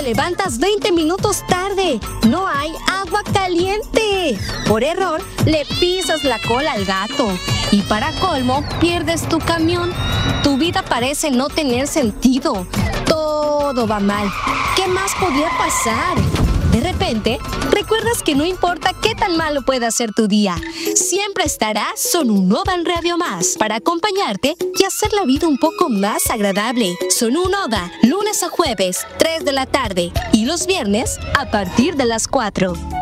Te levantas 20 minutos tarde. No hay agua caliente. Por error, le pisas la cola al gato. Y para colmo, pierdes tu camión. Tu vida parece no tener sentido. Todo va mal. ¿Qué más podría pasar? De repente, recuerdas que no importa qué tan malo pueda ser tu día, siempre estará Sonunoda en Radio Más para acompañarte y hacer la vida un poco más agradable. Sonunoda, lunes a jueves, 3 de la tarde y los viernes a partir de las 4.